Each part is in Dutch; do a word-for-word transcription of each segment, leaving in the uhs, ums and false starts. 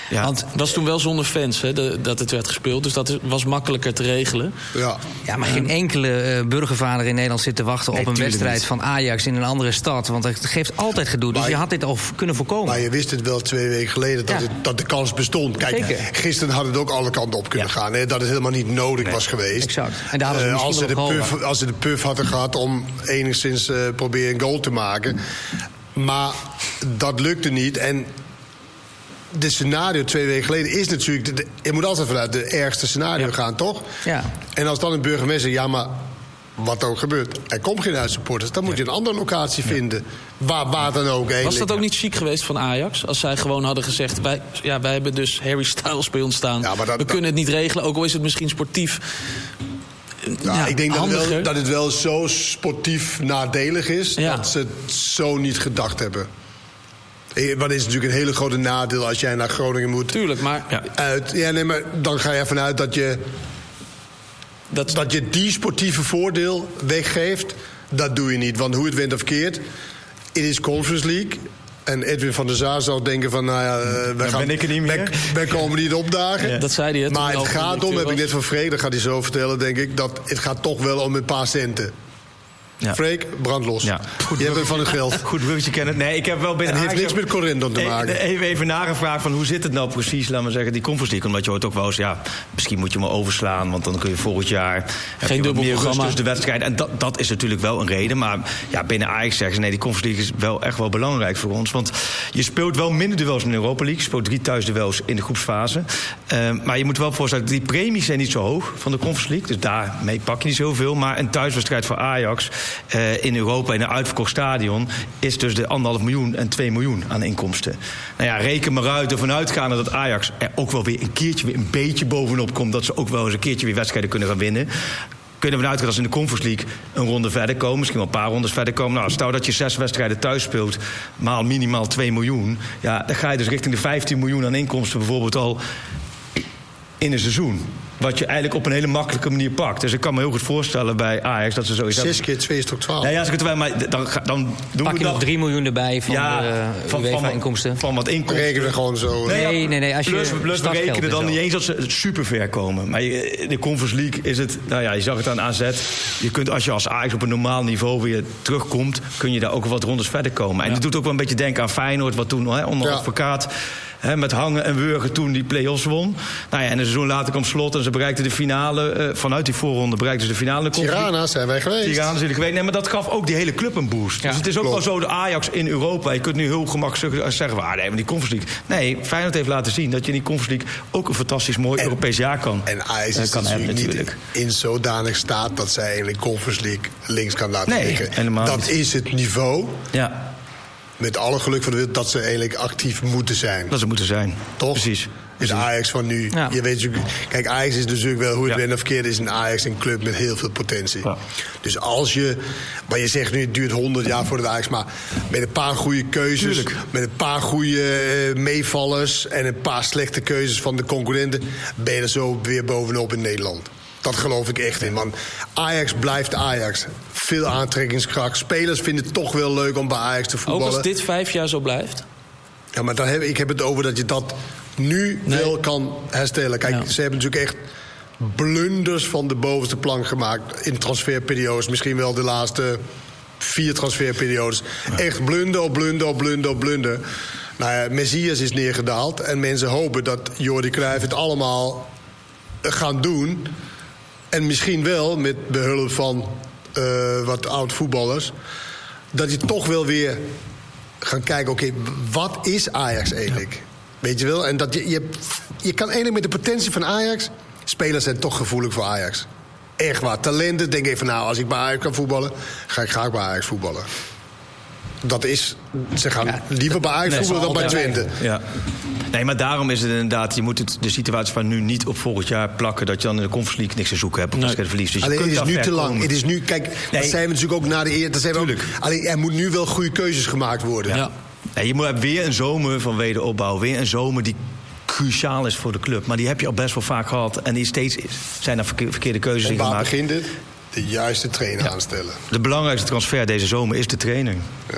Ja. Want het was toen wel zonder fans, hè, de, dat het werd gespeeld. Dus dat was makkelijker te regelen. Ja, ja maar geen enkele uh, burgervader in Nederland zit te wachten nee, op een wedstrijd niet. van Ajax in een andere stad. Want het geeft altijd gedoe. Dus maar, je had dit al kunnen voorkomen. Maar je wist het wel twee weken geleden dat, Ja. het, dat de kans bestond. Kijk, Zeker. gisteren had het ook alle kanten op kunnen Ja. gaan. Hè, dat het helemaal niet nodig nee. was geweest. Exact. En daar hadden ze uh, als, ze de misschien wel puff, als ze de puff hadden gehad om enigszins uh, proberen een goal te maken. Maar dat lukte niet. En de scenario twee weken geleden is natuurlijk... De, de, je moet altijd vanuit de ergste scenario ja. gaan, toch? Ja. En als dan een burgemeester zegt... ja, maar wat ook gebeurt, er komt geen uitsupporters... dan moet je een andere locatie ja. vinden. Waar, waar dan ook eigenlijk. Was dat ook niet chic geweest van Ajax? Als zij gewoon hadden gezegd... wij, ja, wij hebben dus Harry Styles bij ons staan. Ja, maar dat, We kunnen het niet regelen, ook al is het misschien sportief... Ja, ja, ik denk dat het, wel, dat het wel zo sportief nadelig is... Ja. dat ze het zo niet gedacht hebben. Maar dat is natuurlijk een hele grote nadeel als jij naar Groningen moet. Tuurlijk, maar... Ja. Uit, ja, nee, maar dan ga je ervan uit dat je... Dat, dat je die sportieve voordeel weggeeft... dat doe je niet. Want hoe het went of keert... het is Conference League... En Edwin van der Zaar zou denken van... nou ja, wij, gaan, ben ik er niet meer. wij, wij komen niet opdagen. Ja. Dat zei hij. Het maar het gaat om, heb ik net van Freek... dat gaat hij zo vertellen, denk ik... dat het gaat toch wel om een paar centen. Ja. Freek, brand los. Ja. Je hebt het van het geld. Goed bruggetje kennen. Nee, ik heb wel binnen en het heeft niks met Corendon te maken. Even, even nagevraagd van hoe zit het nou precies, laten we zeggen, die Conference League. Omdat je hoort ook wel eens, ja, misschien moet je maar overslaan, want dan kun je volgend jaar geen dubbel meer programma rust tussen de wedstrijd. En dat, dat is natuurlijk wel een reden. Maar ja, binnen Ajax zeggen ze, nee, die Conference League is wel echt wel belangrijk voor ons. Want je speelt wel minder duels in de Europa League. Je speelt drie thuisduels in de groepsfase. Uh, maar je moet wel voorstellen, die premies zijn niet zo hoog van de Conference League. Dus daarmee pak je niet zoveel. Maar een thuiswedstrijd voor Ajax uh, in Europa in een uitverkocht stadion is dus de anderhalf miljoen en twee miljoen aan inkomsten. Nou ja, reken maar uit ervan uitgaande dat Ajax er ook wel weer een keertje weer een beetje bovenop komt, dat ze ook wel eens een keertje weer wedstrijden kunnen gaan winnen. Kunnen we vanuit gaan als in de Conference League een ronde verder komen, misschien wel een paar rondes verder komen. Nou, stel dat je zes wedstrijden thuis speelt, maal minimaal twee miljoen. Ja, dan ga je dus richting de vijftien miljoen aan inkomsten bijvoorbeeld al in een seizoen. Wat je eigenlijk op een hele makkelijke manier pakt. Dus ik kan me heel goed voorstellen bij Ajax dat ze sowieso... Zes keer twee is toch twaalf? Ja, ja, als ik het wel, maar dan, dan doen pak we je dat. nog drie miljoen erbij van ja, de van, UEFA-inkomsten. Van, van wat inkomsten. Rekenen we gewoon zo. Nee, nee, ja, nee, nee. Als plus, je plus we rekenen dan niet eens dat ze super ver komen. Maar je, de Conference League is het... Nou ja, je zag het aan A Z. Je kunt, als je als Ajax op een normaal niveau weer terugkomt, kun je daar ook wat rondes verder komen. En ja. dat doet ook wel een beetje denken aan Feyenoord, wat toen hè, onder ja. advocaat... He, met hangen en wurgen toen die play-offs won. Nou ja, en een seizoen later kwam Slot en ze bereikten de finale. Uh, vanuit die voorronde bereikten ze de finale. Tirana zijn wij geweest. Tirana zijn geweest. Nee, maar dat gaf ook die hele club een boost. Ja, dus het is ook klopt. wel zo de Ajax in Europa. Je kunt nu heel gemakkelijk zeggen, ah, nee, maar die Conference League. Nee, Feyenoord heeft laten zien dat je in die Conference League ook een fantastisch mooi en, Europees jaar kan. En Ajax is kan natuurlijk niet natuurlijk. in zodanig staat dat zij eigenlijk Conference League links kan laten nee, liggen. Helemaal dat niet. is het niveau. Ja. Met alle geluk van de wereld dat ze eigenlijk actief moeten zijn. Dat ze moeten zijn. Toch? Precies. Is Ajax van nu. Ja. Je weet natuurlijk, kijk, Ajax is natuurlijk wel, hoe het ja. bent of verkeerd, is een Ajax een club met heel veel potentie. Ja. Dus als je, maar je zegt nu, het duurt honderd jaar voor het Ajax, maar met een paar goede keuzes, Tuurlijk. met een paar goede uh, meevallers en een paar slechte keuzes van de concurrenten, ben je er zo weer bovenop in Nederland. Dat geloof ik echt in. Want Ajax blijft Ajax. Veel aantrekkingskracht. Spelers vinden het toch wel leuk om bij Ajax te voetballen. Ook als dit vijf jaar zo blijft? Ja, maar dan heb, ik heb het over dat je dat nu nee. wel kan herstellen. Kijk, ja. ze hebben natuurlijk echt blunders van de bovenste plank gemaakt in transferperiodes. Misschien wel de laatste vier transferperiodes. Ja. Echt blunder op blunder op blunder op blunder. Nou ja, Messias is neergedaald. En mensen hopen dat Jordi Cruijff het allemaal gaan doen. En misschien wel met behulp van uh, wat oud-voetballers, dat je toch wel weer gaan kijken, oké, okay, wat is Ajax eigenlijk? Ja. Weet je wel? En dat je, je, je kan eigenlijk met de potentie van Ajax, spelers zijn toch gevoelig voor Ajax. Echt waar. Talenten, denk ik van nou, als ik bij Ajax kan voetballen, ga ik graag bij Ajax voetballen. Dat is, ze gaan ja, liever bij Ajax voetballen dan bij Twente. Ja. Nee, maar daarom is het inderdaad, je moet het, de situatie van nu niet op volgend jaar plakken, dat je dan in de Conference League niks te zoeken hebt. Nee. Verlies. Dus alleen het is nu te lang. Het is nu, kijk, nee. dat zijn we natuurlijk ook na de eer. Dat zijn we ook, alleen er moet nu wel goede keuzes gemaakt worden. Ja. Nee, je moet weer een zomer van wederopbouw, weer een zomer die cruciaal is voor de club. Maar die heb je al best wel vaak gehad en die steeds zijn er verkeerde keuzes in gemaakt. Waar begint het? De juiste trainer ja. aanstellen. De belangrijkste transfer deze zomer is de trainer. Ja.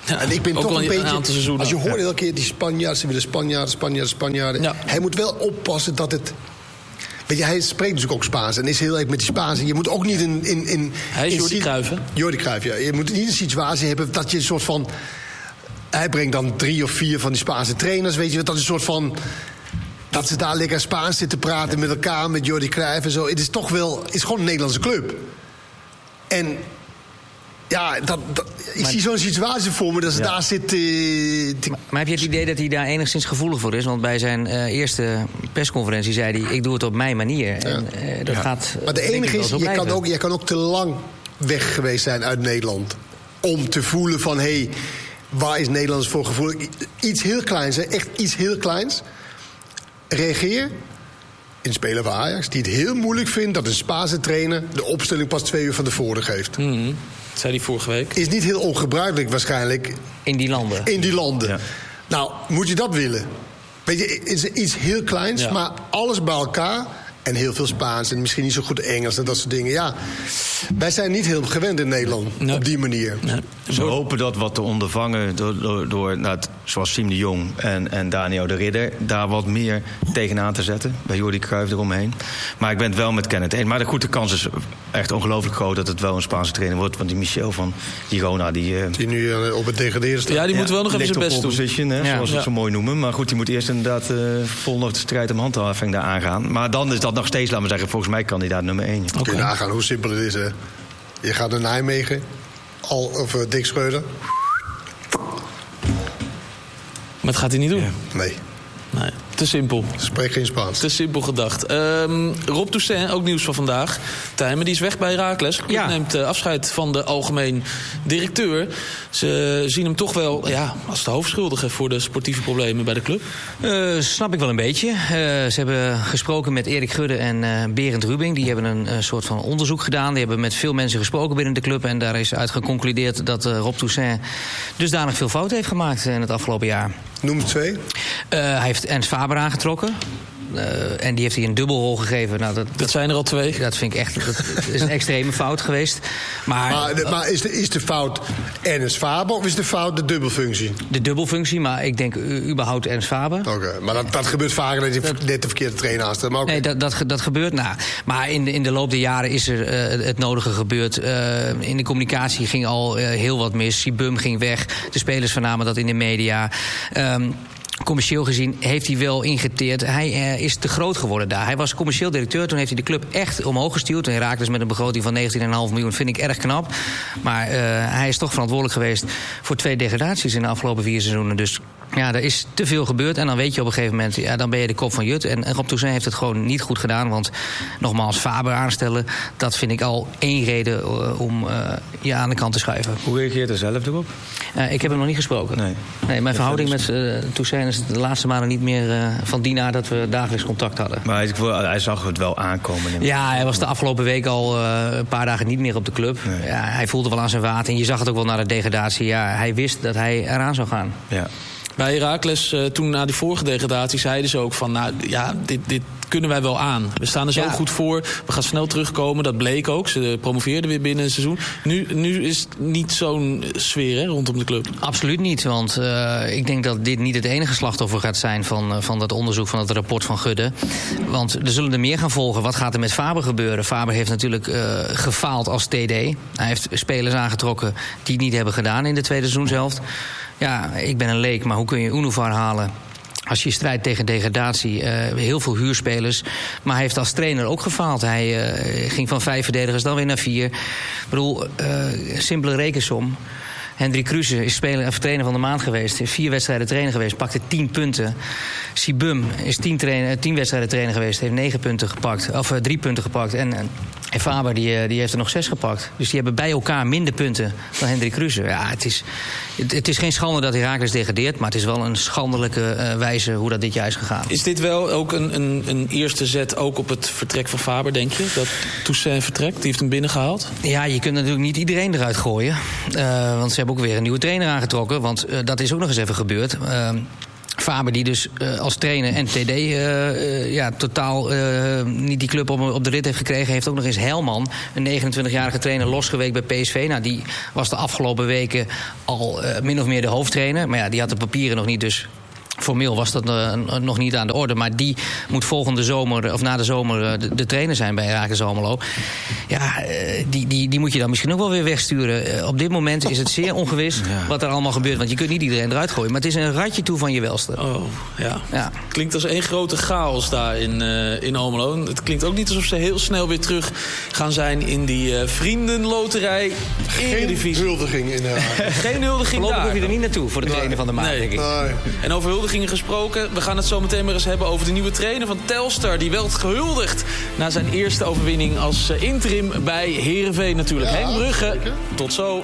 Ja, en ik ben toch een, een beetje... Als je hoort ja. elke keer die Spanjaarden, ze willen Spanjaarden, Spanjaarden, Spanjaarden. Ja. Hij moet wel oppassen dat het... Weet je, hij spreekt natuurlijk ook Spaans en is heel erg met die Spaans. Je moet ook niet in... in, in hij is in Jordi Cruijff, hè? Jordi Cruijff, ja. Je moet niet een situatie hebben dat je een soort van... Hij brengt dan drie of vier van die Spaanse trainers, weet je. Dat is een soort van... Dat ze daar lekker Spaans zitten praten met elkaar, met Jordi Cruijff en zo. Het is toch wel... Het is gewoon een Nederlandse club. En... Ja, dat, dat, ik maar, zie zo'n situatie voor me dat ze ja. daar zit... Uh, te... maar, maar heb je het idee dat hij daar enigszins gevoelig voor is? Want bij zijn uh, eerste persconferentie zei hij... ik doe het op mijn manier. Ja. En, uh, dat ja. gaat, maar de enige is, je kan, ook, je kan ook te lang weg geweest zijn uit Nederland... om te voelen van, hé, hey, waar is Nederlands voor gevoelig? Iets heel kleins, hè? Echt iets heel kleins. Reageer... een speler van Ajax die het heel moeilijk vindt... dat een Spaanse trainer de opstelling pas twee uur van tevoren geeft. Mm-hmm. Dat zei hij vorige week. Is niet heel ongebruikelijk waarschijnlijk. In die landen. In die landen. Ja. Nou, moet je dat willen? Weet je, het is iets heel kleins, ja. maar alles bij elkaar... en heel veel Spaans en misschien niet zo goed Engels en dat soort dingen. Ja, wij zijn niet heel gewend in Nederland nee. op die manier. Nee. Ze hopen dat wat te ondervangen door, door, door nou, zoals Siem de Jong en, en Daniel de Ridder... daar wat meer tegenaan te zetten, bij Jordi Cruijff eromheen. Maar ik ben het wel met Kenneth eens. Maar de goede kans is echt ongelooflijk groot dat het wel een Spaanse trainer wordt. Want die Michel van Girona, die... Uh, die nu uh, op het degraderen staat. Ja, die ja, moet wel nog even zijn best doen. Position, hè, ja. zoals we het ja. zo mooi noemen. Maar goed, die moet eerst inderdaad uh, vol nog de strijd om handhaving daar aangaan. Maar dan is dat nog steeds, laten we zeggen, volgens mij kandidaat nummer één. Okay. Kun je nagaan hoe simpel het is, hè? Je gaat naar Nijmegen, al, of uh, Dick Schreuder. Maar dat gaat hij niet doen. Ja. Nee. Nee, te simpel. Spreek geen Spaans. Te simpel gedacht. Um, Rob Toussaint, ook nieuws van vandaag. Tijmen, die is weg bij Heracles. Club ja. neemt uh, afscheid van de algemeen directeur. Ze zien hem toch wel ja, als de hoofdschuldige voor de sportieve problemen bij de club. Uh, snap ik wel een beetje. Uh, ze hebben gesproken met Erik Gudde en uh, Berend Rubing. Die hebben een uh, soort van onderzoek gedaan. Die hebben met veel mensen gesproken binnen de club. En daar is uit geconcludeerd dat uh, Rob Toussaint dusdanig veel fouten heeft gemaakt in het afgelopen jaar. Noem er twee. Uh, hij heeft Ernst Faber aangetrokken. Uh, en die heeft hij een dubbelrol gegeven. Nou, dat, dat zijn er al twee. Dat vind ik echt dat is een extreme fout geweest. Maar, maar, de, maar is, de, is de fout Ernst Faber of is de fout de dubbelfunctie? De dubbelfunctie, maar ik denk uh, überhaupt Ernst Faber. Oké, okay, maar dat, dat gebeurt vaker dat je dat, net de verkeerde trainer aanstelt. Okay. Nee, dat, dat, dat gebeurt. Nou, maar in de, in de loop der jaren is er uh, het nodige gebeurd. Uh, in de communicatie ging al uh, heel wat mis. Sibum ging weg. De spelers vernamen dat in de media. Um, Commercieel gezien heeft hij wel ingeteerd. Hij uh, is te groot geworden daar. Hij was commercieel directeur. Toen heeft hij de club echt omhoog gestuurd. En Heracles met een begroting van negentien komma vijf miljoen vind ik erg knap. Maar uh, hij is toch verantwoordelijk geweest voor twee degradaties in de afgelopen vier seizoenen. Dus ja, er is te veel gebeurd. En dan weet je op een gegeven moment, ja, dan ben je de kop van Jut. En, en Rob Toussaint heeft het gewoon niet goed gedaan. Want nogmaals, Faber aanstellen, dat vind ik al één reden uh, om uh, je aan de kant te schuiven. Hoe reageert hij zelf erop? Uh, ik heb hem nog niet gesproken. Nee. Nee, mijn verhouding met uh, Toussaint is de laatste maanden niet meer uh, van die na dat we dagelijks contact hadden. Maar hij, hij zag het wel aankomen. Ja, hij was de afgelopen week al uh, een paar dagen niet meer op de club. Nee. Ja, hij voelde wel aan zijn water. En je zag het ook wel na de degradatie. Ja, hij wist dat hij eraan zou gaan. Ja. Bij Heracles, uh, toen na die vorige degradatie, zeiden ze ook van... nou ja, dit, dit kunnen wij wel aan. We staan er zo ja. goed voor. We gaan snel terugkomen. Dat bleek ook. Ze promoveerden weer binnen een seizoen. Nu, nu is het niet zo'n sfeer hè, rondom de club. Absoluut niet. Want uh, ik denk dat dit niet het enige slachtoffer gaat zijn... van, uh, van dat onderzoek, van het rapport van Gudde. Want er zullen er meer gaan volgen. Wat gaat er met Faber gebeuren? Faber heeft natuurlijk uh, gefaald als T D. Hij heeft spelers aangetrokken die het niet hebben gedaan in de tweede seizoenshelft. Ja, ik ben een leek, maar hoe kun je Univar halen als je strijdt tegen degradatie? Uh, heel veel huurspelers. Maar hij heeft als trainer ook gefaald. Hij uh, ging van vijf verdedigers dan weer naar vier. Ik bedoel, uh, simpele rekensom. Hendrik Kruse is speler, of trainer van de maand geweest. Heeft vier wedstrijden trainer geweest, pakte tien punten. Sibum is tien, trainer, tien wedstrijden trainer geweest, heeft negen punten gepakt. Of uh, drie punten gepakt. En, en Faber die, die heeft er nog zes gepakt. Dus die hebben bij elkaar minder punten dan Hendrik Kruse. Ja, het is, het, het is geen schande dat Heracles degradeert, maar het is wel een schandelijke uh, wijze hoe dat dit jaar is gegaan. Is dit wel ook een, een, een eerste zet ook op het vertrek van Faber, denk je? Dat Toussaint vertrekt, die heeft hem binnengehaald? Ja, je kunt natuurlijk niet iedereen eruit gooien. Uh, want ze hebben ook weer een nieuwe trainer aangetrokken. Want uh, dat is ook nog eens even gebeurd. Uh, Faber die dus uh, als trainer en T D uh, uh, ja, totaal uh, niet die club op, op de rit heeft gekregen. Heeft ook nog eens Helman, een negenentwintigjarige trainer, losgeweekt bij P S V. Nou, die was de afgelopen weken al uh, min of meer de hoofdtrainer. Maar ja, die had de papieren nog niet, dus formeel was dat uh, nog niet aan de orde. Maar die moet volgende zomer, of na de zomer, uh, de, de trainer zijn bij Heracles Almelo. Ja, uh, die, die, die moet je dan misschien ook wel weer wegsturen. Uh, op dit moment is het zeer ongewis ja. wat er allemaal gebeurt. Want je kunt niet iedereen eruit gooien. Maar het is een ratje toe van je welste. Oh, ja. ja. Klinkt als één grote chaos daar in, uh, in Almelo. Het klinkt ook niet alsof ze heel snel weer terug gaan zijn in die uh, vriendenloterij. Geen huldiging in Heracles. Geen huldiging Voorlopig daar. hoef je er niet naartoe voor de nee. trainer van de maand, nee. denk ik. Nee. En over huldigingen gesproken, we gaan het zo meteen maar eens hebben over de nieuwe trainer van Telstar. Die werd gehuldigd na zijn eerste overwinning als interim bij Heerenveen natuurlijk. Ja, Henk Brugge, zeker. Tot zo.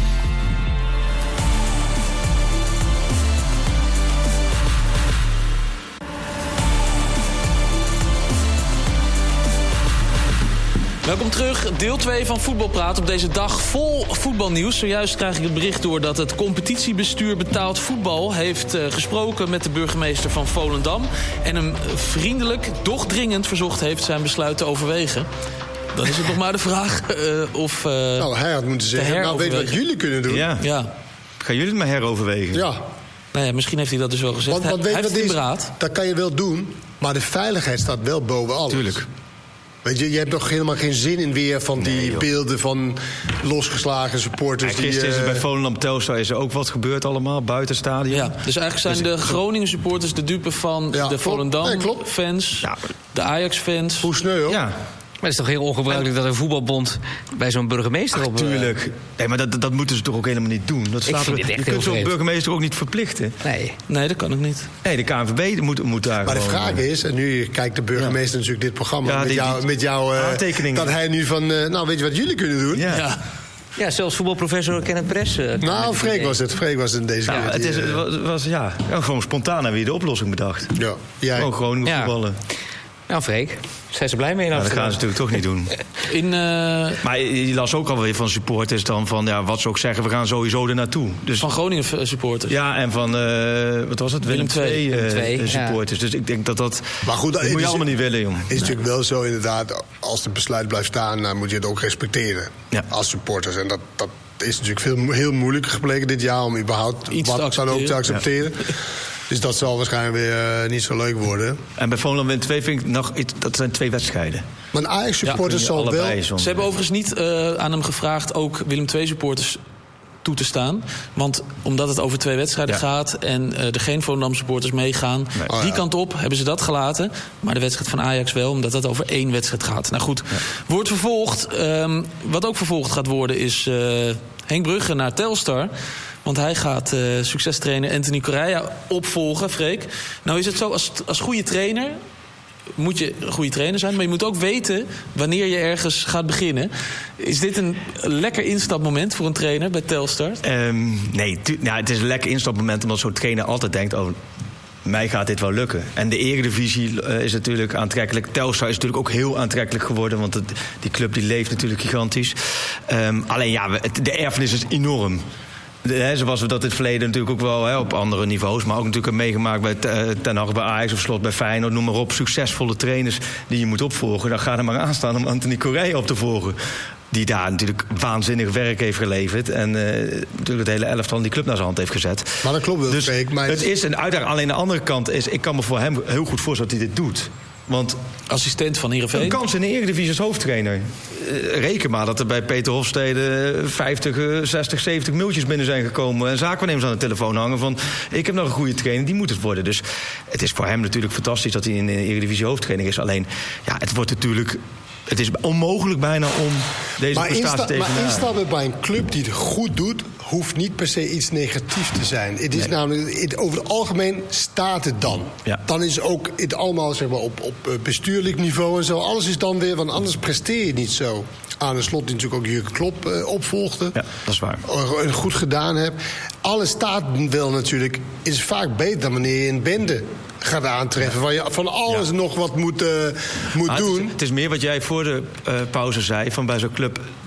Welkom terug, deel twee van Voetbalpraat op deze dag vol voetbalnieuws. Zojuist krijg ik het bericht door dat het competitiebestuur betaald voetbal heeft uh, gesproken met de burgemeester van Volendam en hem vriendelijk, doch dringend verzocht heeft zijn besluit te overwegen. Dan is het nog maar de vraag uh, of... Uh, nou, hij had moeten zeggen, nou weet wat jullie kunnen doen. Ja. ja. Gaan jullie het maar heroverwegen? Ja. Nou ja, misschien heeft hij dat dus wel gezegd. Want, want hij weet heeft het in beraad. Dat kan je wel doen, maar de veiligheid staat wel boven alles. Tuurlijk. Weet je, je hebt nog helemaal geen zin in weer van die nee, beelden van losgeslagen supporters. Ja, gisteren die, uh... is er bij Volendam Telstar is er ook wat gebeurd allemaal, buiten het stadion. Ja, dus eigenlijk zijn dus de Groningen supporters de dupe van ja, de Volendam-fans, ja, de Ajax-fans. Hoe sneu, hoor. Ja. Maar het is toch heel ongebruikelijk dat een voetbalbond bij zo'n burgemeester Ach, op... Tuurlijk. Nee, maar dat, dat moeten ze toch ook helemaal niet doen. Dat staat er, je kunt zo'n burgemeester ook niet verplichten. Nee. Nee, dat kan ook niet. Nee, de K N V B moet, moet daar Maar gewoon... de vraag is, en nu kijkt de burgemeester ja. natuurlijk dit programma... Ja, met die, jou, met jou uh, aantekeningen. Dat hij nu van, uh, nou weet je wat jullie kunnen doen? Ja. ja. Ja, zelfs voetbalprofessor Kenneth Press. Uh, nou, Freek was het. Freek was het deze ja, keer. Het is, uh, was, was ja, gewoon spontaan en weer de oplossing bedacht. Ja. Jij. Gewoon Groningen ja. voetballen. Nou, Freek, zijn ze blij mee? Nou, dat gaan ze natuurlijk toch niet doen. In, uh... Maar je las ook alweer van supporters dan van, ja, wat ze ook zeggen, we gaan sowieso er naartoe. Dus, van Groningen supporters. Ja, en van, uh, wat was het, Willem twee uh, supporters. Ja. Dus ik denk dat dat, maar goed, dat moet je is, allemaal niet willen, jong. Het is nee. natuurlijk wel zo inderdaad, als het besluit blijft staan, dan moet je het ook respecteren. Ja. Als supporters. En dat, dat is natuurlijk veel, heel moeilijk gebleken dit jaar om überhaupt iets wat dan ook te accepteren. Ja. Dus dat zal waarschijnlijk weer uh, niet zo leuk worden. En bij Volendam Willem twee vind ik nog, dat zijn twee wedstrijden. Maar een Ajax-supporters ja, zal wel... Soms. Ze hebben overigens niet uh, aan hem gevraagd ook Willem twee supporters toe te staan. Want omdat het over twee wedstrijden ja. gaat en uh, er geen Volendam supporters meegaan, nee. die oh, ja. kant op hebben ze dat gelaten. Maar de wedstrijd van Ajax wel, omdat het over één wedstrijd gaat. Nou goed, ja. wordt vervolgd. Um, wat ook vervolgd gaat worden is uh, Henk Brugge naar Telstar. Want hij gaat uh, succestrainer Anthony Correa opvolgen, Freek. Nou is het zo, als, als goede trainer moet je een goede trainer zijn, maar je moet ook weten wanneer je ergens gaat beginnen. Is dit een lekker instapmoment voor een trainer bij Telstar? Um, nee, tu- nou, het is een lekker instapmoment omdat zo'n trainer altijd denkt, oh, mij gaat dit wel lukken. En de Eredivisie uh, is natuurlijk aantrekkelijk. Telstar is natuurlijk ook heel aantrekkelijk geworden, want het, die club die leeft natuurlijk gigantisch. Um, alleen ja, het, de erfenis is enorm. He, zoals we dat in het verleden natuurlijk ook wel he, op andere niveaus, maar ook natuurlijk meegemaakt bij Ten Hag, bij Ajax of Slot, bij Feyenoord, noem maar op. Succesvolle trainers die je moet opvolgen. Dan gaat er maar aan staan om Anthony Correa op te volgen. Die daar natuurlijk waanzinnig werk heeft geleverd. En uh, natuurlijk het hele elftal die club naar zijn hand heeft gezet. Maar dat klopt wel. Dus Freek, maar het is een uitdaging. Alleen de andere kant is, ik kan me voor hem heel goed voorstellen dat hij dit doet. Want assistent van Heerenveen. Een kans in de Eredivisie als hoofdtrainer. Uh, reken maar dat er bij Peter Hofstede vijftig, zestig, zeventig mailtjes binnen zijn gekomen. En zaakwaarnemers aan de telefoon hangen van, ik heb nog een goede trainer, die moet het worden. Dus het is voor hem natuurlijk fantastisch dat hij in de Eredivisie hoofdtrainer is. Alleen, ja, het wordt natuurlijk... Het is onmogelijk bijna om deze maar prestatie te evenaren. Maar instappen bij een club die het goed doet, hoeft niet per se iets negatiefs te zijn. Het is nee. namelijk, het, over het algemeen staat het dan. Ja. Dan is ook het allemaal zeg maar, op, op bestuurlijk niveau en zo. Alles is dan weer, want anders presteer je niet zo. Aan de Slot die natuurlijk ook Jurgen Klopp uh, opvolgde. Ja, dat is waar. En goed gedaan hebt. Alles staat wel natuurlijk, is vaak beter dan wanneer je een bende gaat aantreffen. Ja. Waar je van alles ja. nog wat moet, uh, moet ah, doen. Het is, het is meer wat jij voor de uh, pauze zei. Van bij zo'n club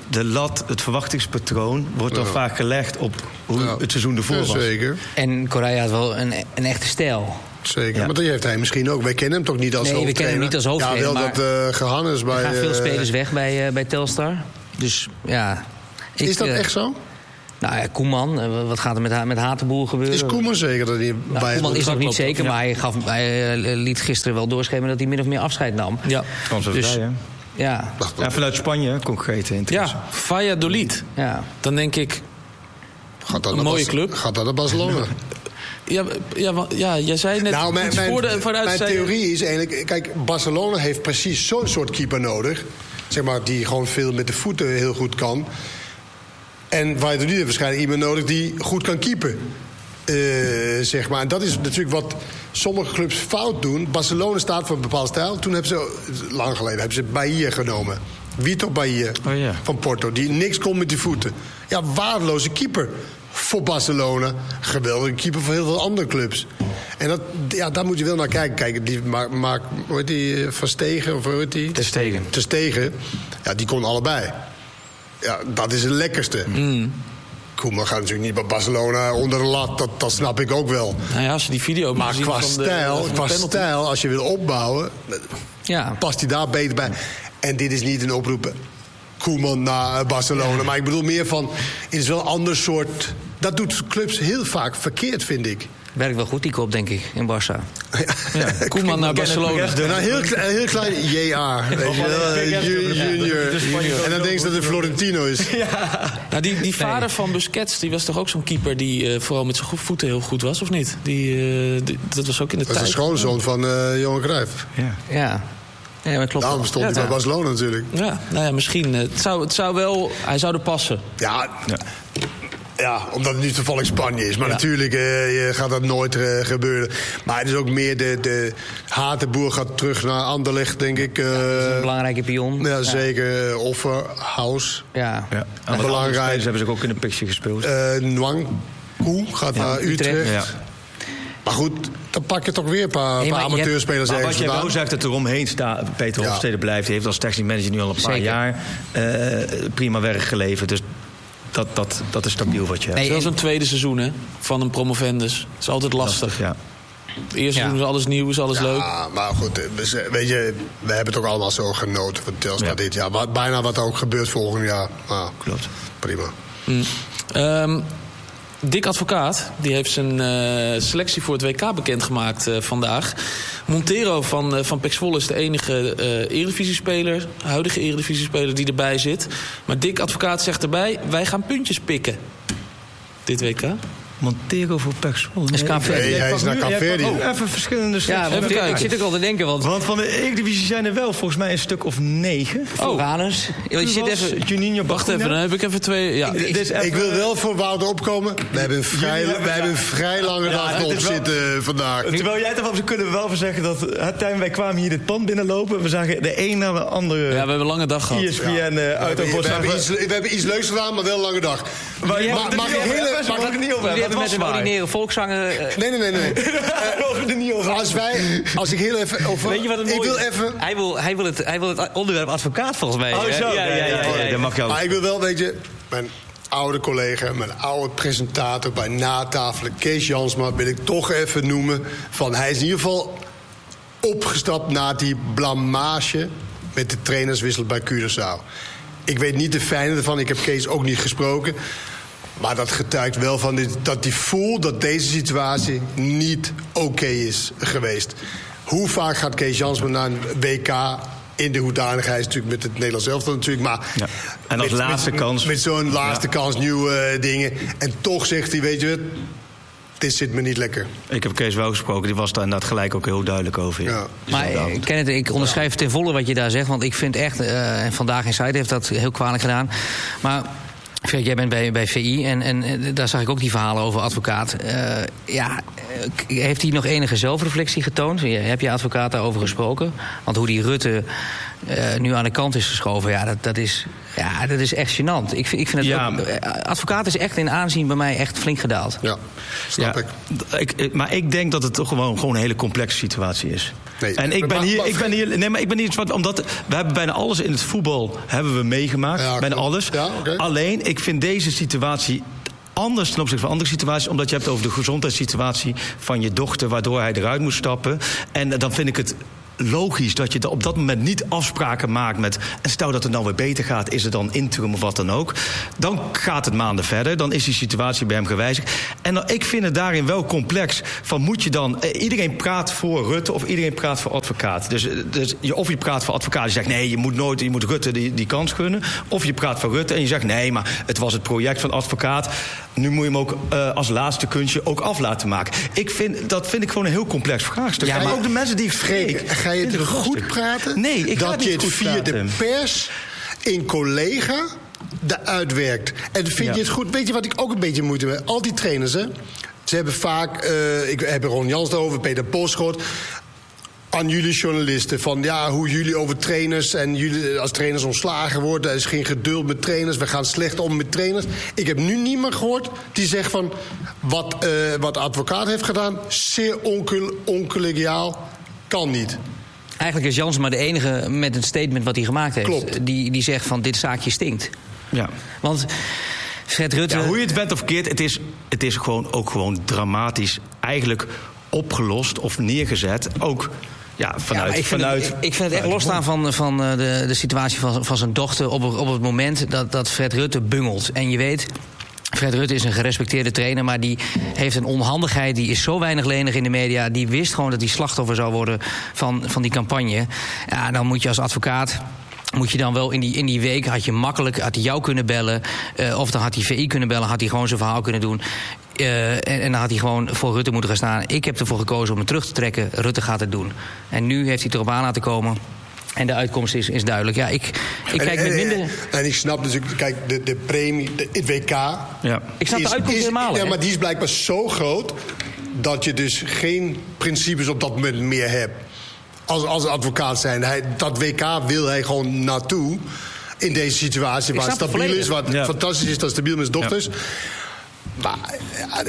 de lat, het verwachtingspatroon... wordt dan ja. vaak gelegd op hoe ja. het seizoen ervoor was. Ja, zeker. En Correa had wel een, een echte stijl. Zeker, Ja. maar dat heeft hij misschien ook. Wij kennen hem toch niet als Nee, we hoofdtrainer? kennen hem niet als hoofdtrainer, Ja, wel maar dat uh, Gehannes bij... Er gaan veel uh, spelers weg bij, uh, bij Telstar. Dus ja... Ik, is dat uh, echt zo? Nou ja, Koeman, uh, wat gaat er met, ha- met Hatenboer gebeuren? Is Koeman zeker dat hij Nou, bij Koeman is nog niet zeker, Ja. maar hij, gaf, hij uh, liet gisteren wel doorschemeren dat hij min of meer afscheid nam. Ja, Kwam zo Dus- vrij, hè? Ja, Ja, vanuit Spanje, concreet interesse. ja Valladolid. ja. Dan denk ik, gaat dat een naar mooie Bas- club. Gaat dat naar Barcelona? ja, ja, wa- ja, jij zei net Nou, mijn, iets mijn, voor de, voor de mijn uitzending. theorie is eigenlijk... Kijk, Barcelona heeft precies zo'n soort keeper nodig. Zeg maar, die gewoon veel met de voeten heel goed kan. En Valladolid heeft waarschijnlijk iemand nodig die goed kan keepen. Uh, zeg maar. En dat is natuurlijk wat sommige clubs fout doen. Barcelona staat voor een bepaald stijl. Toen hebben ze, lang geleden, hebben ze Bahia genomen. Vitor Bahia Oh, ja. van Porto. Die niks kon met die voeten. Ja, waardeloze keeper voor Barcelona. Geweldige keeper voor heel veel andere clubs. En dat, ja, daar moet je wel naar kijken. Kijken die maak, maak, hoe heet die, uh, Van Stegen? Of hoe heet die? Ter Stegen. Ter Stegen. Ja, die kon allebei. Ja, dat is het lekkerste. Mm. Koeman gaat natuurlijk niet bij Barcelona onder de lat. Dat, dat snap ik ook wel. Nou ja, als je die video hebt Maar gezien qua van de, stijl, van de qua penalty. stijl, als je wil opbouwen, ja. past hij daar beter bij. En dit is niet een oproep Koeman naar Barcelona. Maar ik bedoel meer van, het is wel een ander soort... Dat doet clubs heel vaak verkeerd, vind ik. Werkt wel goed, die kop, denk ik, in Barça. Ja, Koeman naar Barcelona. Nou, heel, kle- heel klein J R, weet je wel, ju- junior. En dan denk je dat het Florentino is. Nou, die, die vader van Busquets, die was toch ook zo'n keeper... die uh, vooral met zijn go- voeten heel goed was, of niet? Die, uh, die, dat was ook in de Dat is tijd. de schoonzoon van uh, Johan Cruijff. Ja. Ja, ja dat klopt. Daarom stond Ja, hij bij ja. Barcelona natuurlijk. Ja, nou ja, misschien. uh, Het zou, het zou wel... Hij zou er passen. Ja, Ja. ja, omdat het nu toevallig Spanje is. Maar Ja. natuurlijk uh, gaat dat nooit uh, gebeuren. Maar het is ook meer de, de Hatenboer gaat terug naar Anderlecht, denk ik. Uh, Dat is een belangrijke pion. ja, zeker. Uh, Offer, House. Ja. Ja. En Belangrijk. Ze hebben ze ook in de picture gespeeld. Uh, Nwang Koe gaat naar Utrecht. Utrecht. Ja. Maar goed, dan pak je toch weer een paar, Nee, paar maar je amateurspelers Maar wat ergens jij vandaan. wel zegt, dat er omheen staat... Peter Ja. Hofstede blijft. Hij heeft als technisch manager nu al een paar Zeker. jaar uh, prima werk geleverd. Dus dat, dat, dat is stabiel wat je hebt. Nee, Het is wel en- zo'n tweede seizoen, hè? Van een promovendus. Het is altijd lastig. Ja. Het eerste Ja. seizoen is alles nieuw, is alles leuk. Ja, maar goed, we z- weet je, we hebben het ook allemaal zo genoten van Telstar Ja. dit jaar. Maar bijna wat er ook gebeurt volgend jaar. Nou, Klopt. prima. Mm. Um, Dick Advocaat, die heeft zijn uh, selectie voor het W K bekendgemaakt uh, vandaag. Montero van, uh, van P E C Zwolle is de enige uh, Eredivisie-speler, huidige Eredivisie-speler die erbij zit. Maar Dick Advocaat zegt erbij, wij gaan puntjes pikken. Dit W K. Montero voor P E C Zwolle. Is Kaapverdi. Nee, hij is naar Kaapverdi. Oh, even verschillende Ja, selecties. want Even ik kijken. zit ook al te denken, want... Want van de Eredivisie zijn er wel volgens mij een stuk of negen. Uranus. Je zit Cubas, even... Juninho, Wacht even, dan heb ik even twee... Ja. Ik- dit is even- Ik wil wel voor Wouter opkomen. We hebben een vrij, Jullie hebben- we hebben een vrij lange dag het erop is wel- zitten vandaag. Terwijl jij het ervan, ze kunnen we wel van zeggen dat het time wij kwamen hier dit pand binnenlopen. We zagen de een na de andere. Ja, we hebben een lange dag gehad. E S P N uh, We uit hebben, het bos. we, hebben iets, we hebben iets leuks gedaan, maar wel een lange dag. Maar je mag- mag er mag niet ik over hele- hebben, ze mag mogen ik- er niet over Jullie hebben. hebben Het met was een waar. ordinaire volkszanger... uh, Nee, nee, nee, nee. We mogen er niet over Als wij, als ik heel even over... Weet je wat het ik mooie wil is? even... Hij wil, hij, wil het, hij wil het onderwerp advocaat volgens mij. Oh, hè? zo. Ja, ja, ja. ja, ja. Dat mag je ook. Maar ik wil wel, weet je, mijn oude collega, mijn oude presentator bij Natafelen, Kees Jansma, wil ik toch even noemen. Van, hij is in ieder geval opgestapt na die blamage met de trainerswissel bij Curaçao. Ik weet niet de fijne ervan, ik heb Kees ook niet gesproken. Maar dat getuigt wel van dit, dat hij voelt dat deze situatie niet oké is geweest. Hoe vaak gaat Kees Jansma naar een W K in de hoedanigheid, natuurlijk met het Nederlands elftal natuurlijk, maar Ja. En als met- laatste met, kans. met zo'n laatste Ja. kans nieuwe uh, dingen. En toch zegt hij, weet je wat, dit zit me niet lekker. Ik heb Kees wel gesproken, die was daar inderdaad gelijk ook heel duidelijk over. Ja. Dus Maar inderdaad. eh, Kenneth, ik onderschrijf ten volle wat je daar zegt. Want ik vind echt, uh, en Vandaag Inside heeft dat heel kwalijk gedaan. Maar Fred, jij bent bij, bij V I en, en, en daar zag ik ook die verhalen over advocaat. Uh, ja, heeft hij nog enige zelfreflectie getoond? Heb je advocaat daarover gesproken? Want hoe die Rutte uh, nu aan de kant is geschoven, ja, dat, dat, is, ja, dat is echt gênant. Ik, ik vind het ja. ook, advocaat is echt in aanzien bij mij echt flink gedaald. Ja, snap ja, ik. ik. Maar ik denk dat het toch gewoon, gewoon een hele complexe situatie is. Nee, en ik ben, maar, hier, maar, ik ben hier. Nee, maar ik ben hier zwart, omdat we hebben bijna alles in het voetbal hebben we meegemaakt. Ja, bijna klopt. alles. Ja, okay. Alleen, ik vind deze situatie anders ten opzichte van andere situaties, omdat je hebt over de gezondheidssituatie van je dochter, waardoor hij eruit moest stappen. En dan vind ik het logisch dat je op dat moment niet afspraken maakt met, en stel dat het nou weer beter gaat, is het dan interim of wat dan ook. Dan gaat het maanden verder, dan is die situatie bij hem gewijzigd. En dan, ik vind het daarin wel complex. Van moet je dan, eh, iedereen praat voor Rutte of iedereen praat voor advocaat. Dus, dus je, of je praat voor advocaat en je zegt nee, je moet nooit, je moet Rutte die, die kans gunnen. Of je praat voor Rutte en je zegt nee, maar het was het project van advocaat. Nu moet je hem ook uh, als laatste kunstje ook af laten maken. Ik vind, dat vind ik gewoon een heel complex vraagstuk. Ja, maar ook de mensen die ik spreek. Ga je het vind goed lastig. praten? Nee, ik ga dat het je niet het goed via praten. de pers in collega eruit werkt. En vind Ja. je het goed? Weet je wat ik ook een beetje moeite heb? Al die trainers, hè? Ze hebben vaak, uh, ik heb er Ron Jans over, Peter Polschot, aan jullie journalisten, van ja, hoe jullie over trainers en jullie als trainers ontslagen worden, er is geen geduld met trainers, we gaan slecht om met trainers. Ik heb nu niemand gehoord die zegt van wat, uh, wat de advocaat heeft gedaan, zeer oncol- oncollegiaal, kan niet. Eigenlijk is Jansen maar de enige met het statement wat hij gemaakt heeft. Klopt. Die, die zegt van dit zaakje stinkt. Ja. Want Fred Rutte... Ja, hoe je het bent of verkeerd, het is, het is gewoon, ook gewoon dramatisch eigenlijk opgelost of neergezet. Ook ja, vanuit... Ja, ik, vind vanuit het, ik vind het echt losstaan van, van de, de situatie van, van zijn dochter op, op het moment dat, dat Fred Rutte bungelt. En je weet, Fred Rutte is een gerespecteerde trainer, maar die heeft een onhandigheid, die is zo weinig lenig in de media. Die wist gewoon dat hij slachtoffer zou worden van, van die campagne. Ja, dan moet je als advocaat... moet je dan wel in die, in die week, had je makkelijk, had hij jou kunnen bellen, uh, of dan had hij V I kunnen bellen, had hij gewoon zijn verhaal kunnen doen. Uh, en, en dan had hij gewoon voor Rutte moeten gaan staan. Ik heb ervoor gekozen om hem terug te trekken. Rutte gaat het doen. En nu heeft hij het erop aan laten komen. En de uitkomst is, is duidelijk. Ja, ik, ik kijk en, met minder... En, en ik snap dus, kijk, de, de premie, de, het W K... Ja. Ik snap is, de uitkomst is, helemaal. Ja, hè? maar die is blijkbaar zo groot dat je dus geen principes op dat moment meer hebt. Als, als advocaat zijn. Hij, dat W K wil hij gewoon naartoe. In deze situatie waar het snap het stabiel is. volledig. Wat Ja. fantastisch is dat het stabiel met zijn dochters. Ja. Maar ja,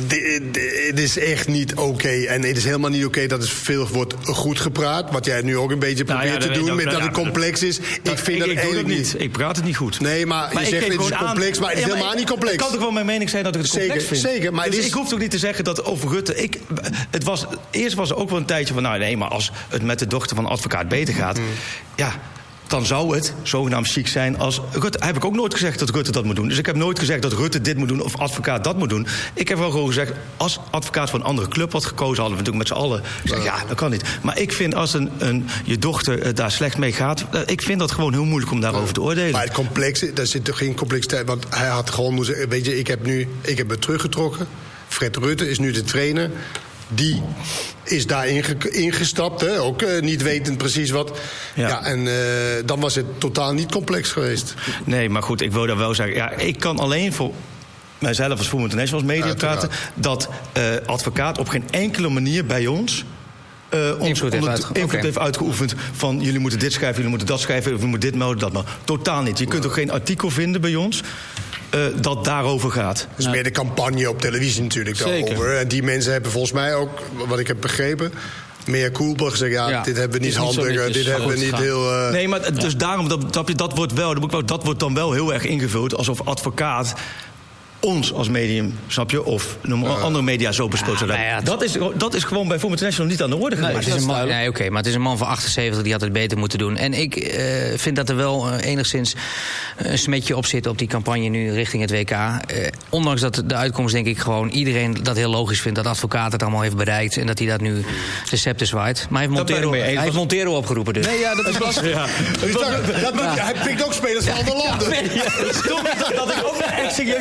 het is echt niet oké. Okay. En het is helemaal niet oké okay dat het veel wordt goed gepraat. Wat jij nu ook een beetje Nou probeert ja, te dat- doen. dat- met dat ja, het complex is. Dat- ik vind ik, dat ik doe eigenlijk dat niet. niet. Ik praat het niet goed. Nee, maar, Maar je ik zegt geef het is gewoon aan- complex. Maar het is Ja, helemaal ik- niet complex. Het kan toch wel mijn mening zijn dat ik het Zeker, complex vind. zeker, maar Dus het is- ik hoef toch niet te zeggen dat over Rutte... Ik, het was, eerst was er ook wel een tijdje van... nou nee, maar als het met de dochter van de advocaat beter gaat... Mm. ja, dan zou het zogenaamd chic zijn als Rutte. Heb ik ook nooit gezegd dat Rutte dat moet doen. Dus ik heb nooit gezegd dat Rutte dit moet doen of advocaat dat moet doen. Ik heb wel gewoon gezegd, als advocaat van een andere club had gekozen... hadden we natuurlijk met z'n allen gezegd, ja, dat kan niet. Maar ik vind als een, een, je dochter uh, daar slecht mee gaat... Uh, ik vind dat gewoon heel moeilijk om daarover te oordelen. Maar het complexe, daar zit toch geen complexiteit. Want hij had gewoon moeten zeggen, weet je, ik heb nu ik heb me teruggetrokken. Fred Rutte is nu de trainer. Die is daar inge- ingestapt, hè? Ook uh, niet wetend precies wat. Ja, Ja. en uh, dan was het totaal niet complex geweest. Nee, maar goed, ik wil daar wel zeggen... Ja, ik kan alleen voor mijzelf als Voetbal International als media Uiteraard. praten... dat uh, advocaat op geen enkele manier bij ons... Uh, ons Invloed heeft onder- uitge- invloed Oké. heeft uitgeoefend van... jullie moeten dit schrijven, jullie moeten dat schrijven... of jullie moeten dit melden, dat maar. Totaal niet. Je kunt ook geen artikel vinden bij ons... Uh, dat daarover gaat. Het is meer de campagne op televisie natuurlijk Zeker. daarover. En die mensen hebben volgens mij ook, wat ik heb begrepen... meer culpa gezegd, ja, Ja, dit hebben we het niet is niet zo handig... netjes dit hebben we goed niet gegaan. heel... Uh, Nee, maar dus daarom, dat, dat, dat wordt wel, dat, moet ik wel- dat wordt dan wel heel erg ingevuld... alsof advocaat ons als medium, snap je? Of noem, andere media zo besproken Ja, zouden maar ja, hebben. Dat is, dat is gewoon bij Voetbal International niet aan de orde Nee, geweest. Maar het, is een dat man, is nee, oké, maar het is een man van achtenzeventig, die had het beter moeten doen. En ik uh, vind dat er wel uh, enigszins een smetje op zit op die campagne nu richting het W K. Uh, ondanks dat de uitkomst denk ik gewoon iedereen dat heel logisch vindt... dat de advocaat het allemaal heeft bereikt en dat hij dat nu de scepter zwaait. Maar hij heeft Dat ben ik Montero, mee eens. hij heeft Montero opgeroepen dus. Nee, ja, dat is lastig. Ja. dat, dat, dat, Hij pikt ook spelers van andere landen. Stom dat, dat ik ook nog echt serieus nog tien seconden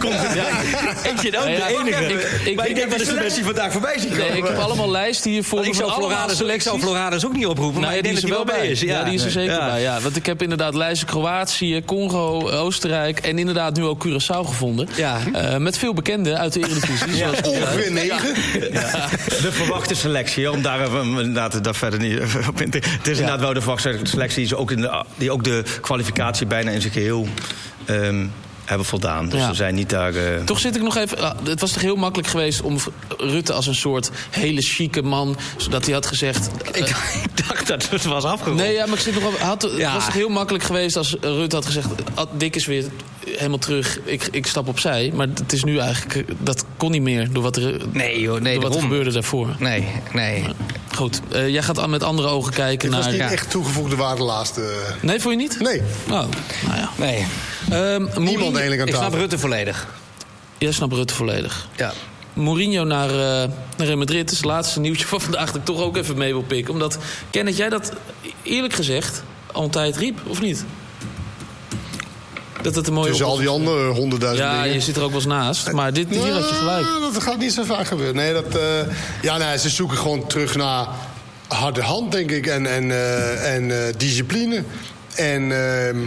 Ik zit ook Ja, ja, de enige. ik- ik- maar ik ik- denk dat de selectie vandaag voorbij ziet komen. Nee, ik heb allemaal lijsten hier voor Ik zou Floradus, ik zou Floradus ook niet oproepen, maar Nee, ik denk die dat is hij er wel bij is. Ja, die is er zeker Ja. bij. Ja. Want ik heb inderdaad lijsten Kroatië, Congo, Oostenrijk en inderdaad nu ook Curaçao gevonden. Ja. Uh, met veel bekenden uit de Eredivisie. Ja. zoals- Ongeveer negen. De verwachte selectie, om daar even, inderdaad daar verder niet op in te... Het is inderdaad wel de verwachte selectie die ook, in de, die ook de kwalificatie bijna in zijn geheel um, hebben voldaan. Dus Ja. ze zijn niet daar... Uh... Toch zit ik nog even... ah, het was toch heel makkelijk geweest om Rutte als een soort hele chique man... zodat hij had gezegd... Ik, uh, ik dacht dat het was afgerond. nee, ja, maar ik zit nog wel... Had, Ja. Het was toch heel makkelijk geweest als Rutte had gezegd... ah, Dick is weer helemaal terug, ik, ik stap opzij. Maar het is nu eigenlijk... Dat kon niet meer door wat er, Nee, joh, nee, door wat er daarom. gebeurde daarvoor. Nee, nee. Goed, uh, jij gaat met andere ogen kijken Het was naar... niet ja. echt toegevoegde waarde laatste. Nee, vond je niet? Nee, Oh, nou ja. Nee. Um, niemand Mourinho- eigenlijk aan Ik snap tafel. Rutte volledig. Jij snapt Rutte volledig. Ja. Mourinho naar, uh, naar Real Madrid is het laatste nieuwtje van vandaag... dat ik toch ook even mee wil pikken. Omdat, Kenneth, jij dat eerlijk gezegd al een tijd riep, of niet? Dat het een mooie Tussen al oplossing die andere honderdduizend Ja, dingen. je zit er ook wel eens naast. Maar dit, hier had je gelijk. Nou, dat gaat niet zo vaak gebeuren. Nee, dat, uh, ja, nee, ze zoeken gewoon terug naar harde hand, denk ik. En, en, uh, en uh, discipline. En uh,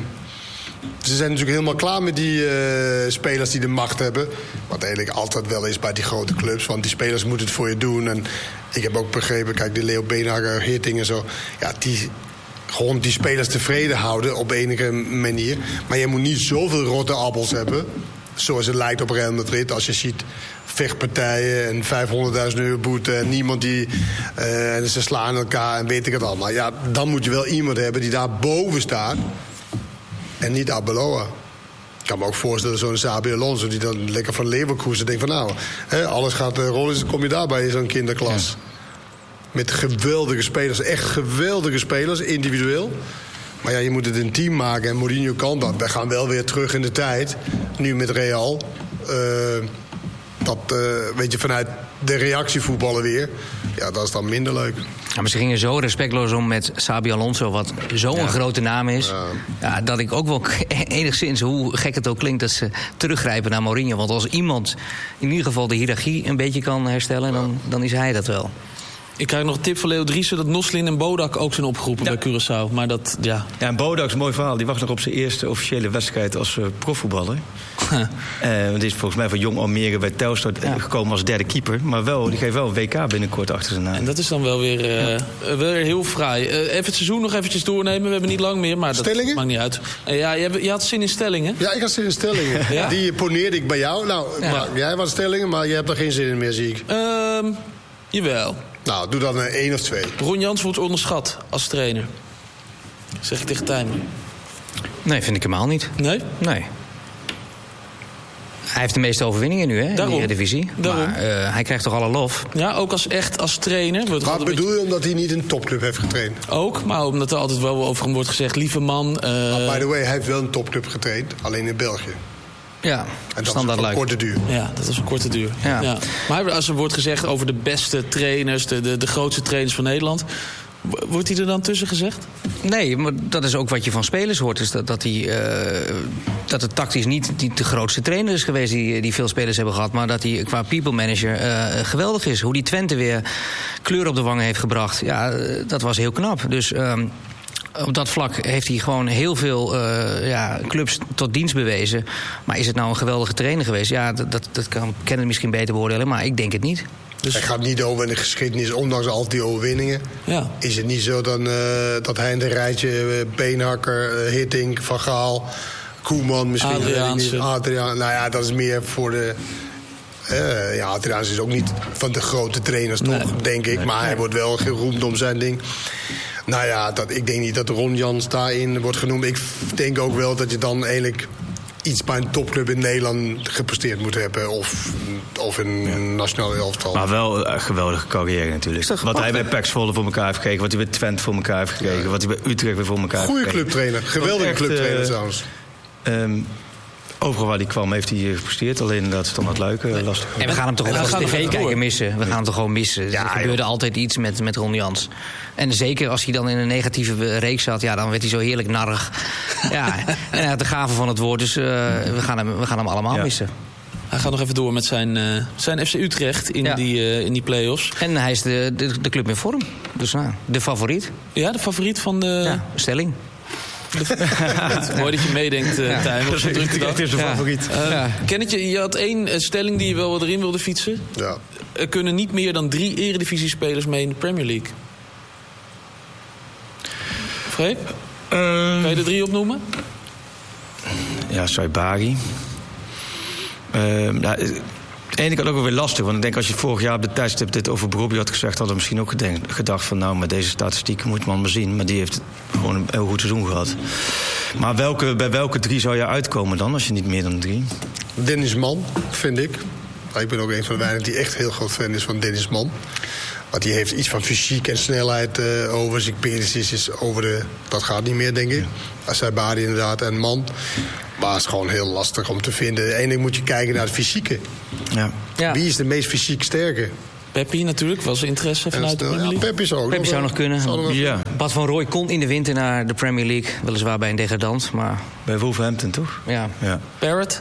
ze zijn natuurlijk helemaal klaar met die uh, spelers die de macht hebben. Wat eigenlijk altijd wel is bij die grote clubs. Want die spelers moeten het voor je doen. En ik heb ook begrepen, kijk, de Leo Beenhakker, Hitting en zo. Ja, die... Gewoon die spelers tevreden houden op enige manier. Maar je moet niet zoveel rotte appels hebben. Zoals het lijkt op Real Madrid. Als je ziet vechtpartijen en vijfhonderdduizend euro boete. En niemand die... Uh, en ze slaan elkaar en weet ik het allemaal. Ja, dan moet je wel iemand hebben die daar boven staat. En niet Arbeloa. Ik kan me ook voorstellen, zo'n Xabi Alonso... die dan lekker van Leverkusen denkt van... nou, hè, alles gaat uh, rollen, dan kom je daarbij in zo'n kinderklas. Ja. Met geweldige spelers, echt geweldige spelers, individueel. Maar ja, je moet het een team maken en Mourinho kan dat. Wij gaan wel weer terug in de tijd, nu met Real. Uh, dat, uh, weet je, vanuit de reactievoetballen weer. Ja, dat is dan minder leuk. Ja, maar ze gingen zo respectloos om met Xabi Alonso, wat zo'n ja. grote naam is. Ja. Ja, dat ik ook wel enigszins, hoe gek het ook klinkt, dat ze teruggrijpen naar Mourinho. Want als iemand in ieder geval de hiërarchie een beetje kan herstellen, dan, dan is hij dat wel. Ik krijg nog een tip van Leo Driessen dat Noslin en Bodak ook zijn opgeroepen ja. bij Curaçao. Maar dat, ja. Ja, en Bodak is een mooi verhaal. Die wacht nog op zijn eerste officiële wedstrijd als uh, profvoetballer. Huh. Uh, die is volgens mij van Jong Almere bij Telstar ja. gekomen als derde keeper. Maar wel, die geeft wel een W K binnenkort achter zijn naam. En dat is dan wel weer, uh, ja. uh, weer heel fraai. Uh, even het seizoen nog eventjes doornemen. We hebben niet lang meer, maar dat stellingen? maakt niet uit. Uh, ja, je, je had zin in stellingen. Ja, ik had zin in stellingen. ja? Die poneerde ik bij jou. Nou, ja. maar, jij was stellingen, maar je hebt er geen zin in meer, zie ik. Uh, jawel. Nou, doe dan een één of twee. Ron Jans wordt onderschat als trainer. Zeg ik tegen Tijmen. Nee, vind ik helemaal niet. Nee? Nee. Hij heeft de meeste overwinningen nu, hè, Daarom. in de Eredivisie. Daarom. Maar uh, hij krijgt toch alle lof. Ja, ook als echt als trainer. Wat bedoel beetje... je omdat hij niet een topclub heeft getraind? Ook, maar omdat er altijd wel over hem wordt gezegd... lieve man... Uh... Uh, by the way, hij heeft wel een topclub getraind. Alleen in België. Ja, en dat is een korte duur. Ja, dat is een korte duur. Ja. Ja. Maar als er wordt gezegd over de beste trainers... de, de, de grootste trainers van Nederland... wordt hij er dan tussen gezegd? Nee, maar dat is ook wat je van spelers hoort. Is dat, dat, hij, uh, dat het tactisch niet, niet de grootste trainer is geweest... die, die veel spelers hebben gehad... maar dat hij qua people manager uh, geweldig is. Hoe die Twente weer kleur op de wangen heeft gebracht... ja, uh, dat was heel knap. Dus... Um, op dat vlak heeft hij gewoon heel veel uh, ja, clubs tot dienst bewezen. Maar is het nou een geweldige trainer geweest? Ja, dat, dat, dat kan Kenneth misschien beter beoordelen, maar ik denk het niet. Dus... Hij gaat niet over in de geschiedenis, ondanks al die overwinningen. Ja. Is het niet zo dan, uh, dat hij in de rijtje uh, Beenhakker, uh, Hitting, Van Gaal, Koeman misschien... Adriaanse. Adriaan, nou ja, dat is meer voor de... Uh, ja, Adriaans is ook niet van de grote trainers, toch, nee. denk ik. Maar hij wordt wel geroemd om zijn ding. Nou ja, dat, ik denk niet dat Ron Jans daarin wordt genoemd. Ik denk ook wel dat je dan eigenlijk iets bij een topclub in Nederland gepresteerd moet hebben. Of, of in ja. een nationale elftal. Maar wel een geweldige carrière natuurlijk. Wat hij bij P E C Zwolle voor elkaar heeft gekregen. Wat hij bij Twente voor elkaar heeft gekregen. Ja. Wat hij bij Utrecht weer voor elkaar Goeie heeft gekregen. Goeie clubtrainer. Geweldige echt, clubtrainer uh, trouwens. Um, Overal waar hij kwam heeft hij gepresteerd. Alleen dat is dan wat leuk, uh, lastig. En we gaan hem toch ook als tv-kijker missen. We gaan hem toch gewoon missen. Ja, er gebeurde joh. altijd iets met, met Ron Jans. En zeker als hij dan in een negatieve reeks zat... ja, dan werd hij zo heerlijk narrig. Ja, en hij had de gave van het woord. Dus uh, we, gaan hem, we gaan hem allemaal ja. missen. hij gaat nog even door met zijn, uh, zijn F C Utrecht in, ja. die, uh, in die play-offs. En hij is de, de, de club in vorm. Dus nou, de favoriet. Ja, de favoriet van de... Ja, stelling. Mooi dat je meedenkt, uh, ja. Tijm. Dat is, is de favoriet. Ja. Uh, ja. Kennetje, je had één stelling die je wel erin wilde fietsen. Ja. Er kunnen niet meer dan drie eredivisiespelers mee in de Premier League. Freek? Uh, kan je er drie opnoemen? Ja, Saibari. Uh, nou, het ene kant ook wel weer lastig. Want ik denk als je vorig jaar op de tijdstip dit over Brobbey had gezegd, hadden we misschien ook gedenkt, gedacht van nou, met deze statistieken moet man maar zien. Maar die heeft gewoon een heel goed seizoen gehad. Maar welke, bij welke drie zou je uitkomen dan, als je niet meer dan drie? Dennis Man, vind ik. Ik ben ook een van de weinigen die echt heel groot fan is van Dennis Man. Want die heeft iets van fysiek en snelheid uh, over zich. Perisic is over de... Dat gaat niet meer, denk ik. Ja. Saibari inderdaad en Man. Maar het is gewoon heel lastig om te vinden. Eén ding moet je kijken naar het fysieke. Ja. Ja. Wie is de meest fysiek sterke? Peppi natuurlijk, was interesse vanuit de Premier League. Ja, Peppi zou, Peppi zou nog kunnen. Zou nog ja. Bad van Rooij kon in de winter naar de Premier League. Weliswaar bij een degradant, maar... Bij Wolverhampton, toch? Ja. ja. Barrett?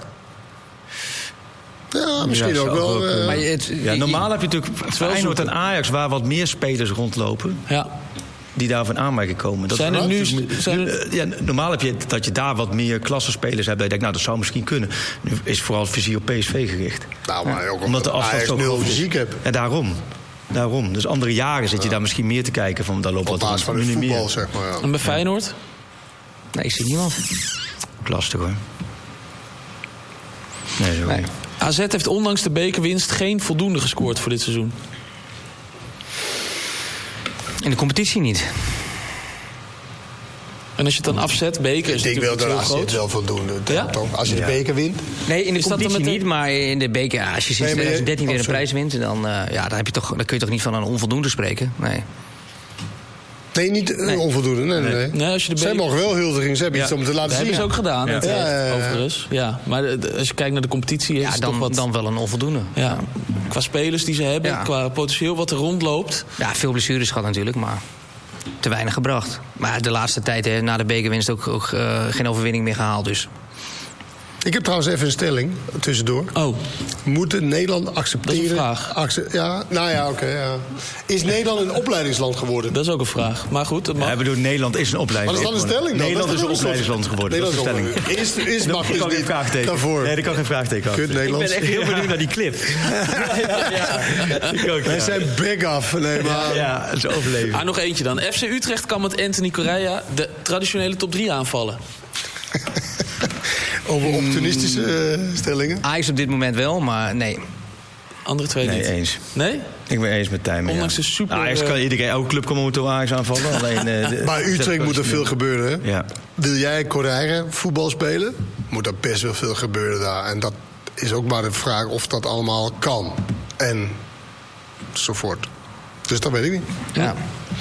Ja, misschien ja, ook wel. Ook, uh, maar het, ja, normaal heb je natuurlijk Feyenoord en Ajax waar wat meer spelers rondlopen. Ja. Die daarvan aanmerking komen. Dat zijn er nu, zijn er... Ja, normaal heb je dat je daar wat meer klassenspelers hebt. Dat je denkt, nou, dat zou misschien kunnen. Nu is vooral het vizier op P S V gericht. Nou, maar ook omdat de afstand zo nul fysiek hebt. Ja, daarom. Daarom. Dus andere jaren zit je daar misschien meer te kijken van daar loopt wat rond. van het voetbal, meer. Zeg maar. Ja. En bij Feyenoord? Nee, ik zie niemand. Ook lastig hoor. Nee, zo nee. A Z heeft ondanks de bekerwinst geen voldoende gescoord voor dit seizoen. In de competitie niet. En als je het dan afzet, beker is ik natuurlijk denk wel heel dat groot. het wel voldoende. Ja? Als je de beker wint. Nee, in de is competitie de... niet, maar in de beker, ja, als je sinds nee, twintig dertien je... weer een oh, prijs wint, dan, uh, ja, dan, heb je toch, dan kun je toch niet van een onvoldoende spreken. Nee. Nee, niet nee. onvoldoende. Nee, nee, nee. nee als je de beker... Zij mogen wel huldiging, ze hebben ja. iets om te laten dat zien. Dat hebben ze ook gedaan, ja. het, Ja, ja, ja. overigens. Ja. Maar als je kijkt naar de competitie... Is ja, het dan, toch wat... dan wel een onvoldoende. Ja. Ja. Qua spelers die ze hebben, ja. qua potentieel wat er rondloopt. Ja, veel blessures gehad natuurlijk, maar te weinig gebracht. Maar de laatste tijd, hè, na de bekerwinst, ook, ook uh, geen overwinning meer gehaald. Dus. Ik heb trouwens even een stelling tussendoor. Oh. Moet Nederland accepteren... Dat is een vraag. Acce- ja, nou ja, oké. Okay, ja. Is Nederland een opleidingsland geworden? Dat is ook een vraag. Maar goed, dat mag. Ja, ik bedoel, Nederland is een opleidingsland. Wat is dan een stelling? Nederland is een opleidingsland geworden. Dat is een stelling. Is, is mag dus niet daarvoor. Nee, dat kan geen vraagteken achter. Kut Nederlands. Ik ben echt heel benieuwd naar die clip. ja, ja, ja. Ik ook, Wij ja. zijn big af. Nee, maar... Ja, dat is overleven. Ah, nog eentje dan. F C Utrecht kan met Anthony Correa de traditionele top drie aanvallen. Over optimistische uh, stellingen? Ajax op dit moment wel, maar nee. Andere twee nee, niet. eens. Nee? Ik ben eens met Tijmen. Ondanks ja. de super... Ajax kan iedereen, elke club kan moeten Ajax aanvallen. Alleen, uh, de, maar Utrecht moet er veel gebeuren, hè? Ja. Wil jij Correa voetbal spelen? Moet er best wel veel gebeuren daar. En dat is ook maar de vraag of dat allemaal kan. En enzovoort. Dus dat weet ik niet. Ja.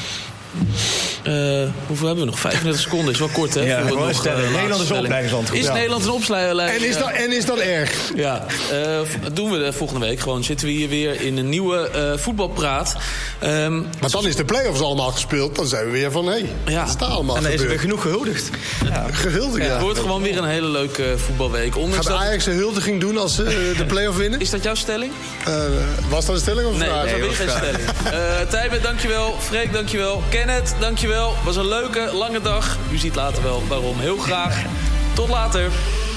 Uh, hoeveel hebben we nog? vijfendertig seconden is wel kort, hè? Ja, voor nog, stellen. Uh, Nederland is een opleidingsland. Is ja. Nederland een opleidingsland? En is dat, en is dat erg? Ja, uh, dat doen we de volgende week. Gewoon zitten we hier weer in een nieuwe uh, voetbalpraat. Um, maar dan is de play-offs allemaal gespeeld. Dan zijn we weer van, hé, hey, ja. dat is daar allemaal en dan gebeurd. is er weer genoeg gehuldigd. Ja. Gehuldigd, ja. Het wordt gewoon weer een hele leuke voetbalweek. Ondanks Gaat dat... Ajax een huldiging doen als ze uh, de play-off winnen? Is dat jouw stelling? Uh, was dat een stelling of een nee, vraag? Nee, dat is weer geen stelling. Uh, Tijmen, dankjewel. Freek, dankjewel. Kenneth, dankjewel. Was een leuke, lange dag. U ziet later wel waarom. Heel graag. Tot later.